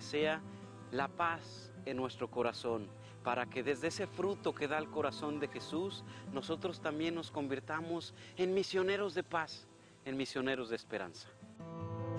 sea la paz en nuestro corazón, para que desde ese fruto que da el corazón de Jesús, nosotros también nos convirtamos en misioneros de paz, en misioneros de esperanza.